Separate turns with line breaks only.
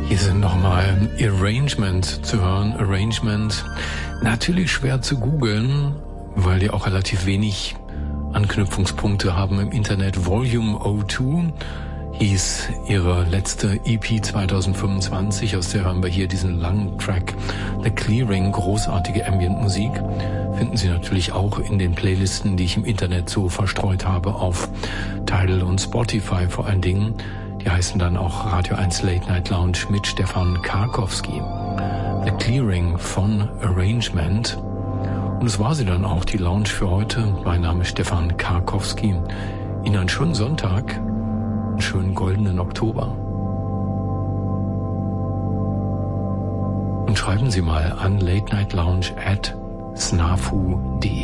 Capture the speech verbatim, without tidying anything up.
Hier sind nochmal Arrangement zu hören. Arrangement, natürlich schwer zu googeln, weil die auch relativ wenig Anknüpfungspunkte haben im Internet. Volume O zwei hieß ihre letzte E P zwanzig fünfundzwanzig, aus der hören wir hier diesen langen Track The Clearing, großartige Ambient-Musik. Finden Sie natürlich auch in den Playlisten, die ich im Internet so verstreut habe, auf Tidal und Spotify vor allen Dingen. Die heißen dann auch Radio eins Late Night Lounge mit Stefan Karkowski. The Clearing von Arrangement. Und es war sie dann auch, die Lounge für heute. Mein Name ist Stefan Karkowski. Ihnen einen schönen Sonntag, einen schönen goldenen Oktober. Und schreiben Sie mal an late night lounge at snafu punkt de.